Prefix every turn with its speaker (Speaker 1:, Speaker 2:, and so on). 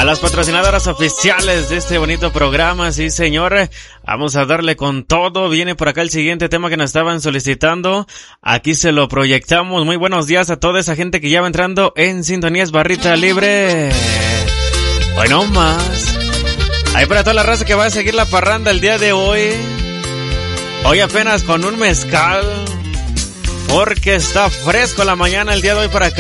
Speaker 1: A las patrocinadoras oficiales de este bonito programa, sí señor, vamos a darle con todo. Viene por acá el siguiente tema que nos estaban solicitando, aquí se lo proyectamos. Muy buenos días a toda esa gente que ya va entrando en Sintonías Barrita Libre. Hoy no más. Ahí para toda la raza que va a seguir la parranda el día de hoy. Hoy apenas con un mezcal, porque está fresco la mañana el día de hoy para acá.